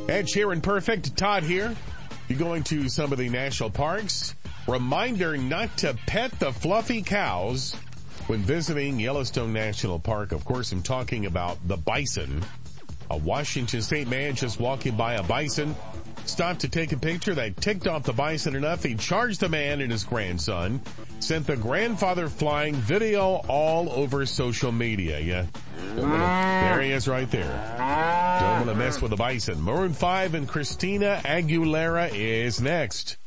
Ed Sheeran, perfect. Todd here. You're going to some of the national parks. Reminder not to pet the fluffy cows when visiting Yellowstone National Park. Of course, I'm talking about the bison. A Washington State man just walking by a bison stopped to take a picture that ticked off the bison enough. He charged the man and his grandson, sent the grandfather flying, video all over social media. Yeah. There he is right there. Don't want to mess with the bison. Maroon 5 and Christina Aguilera is next.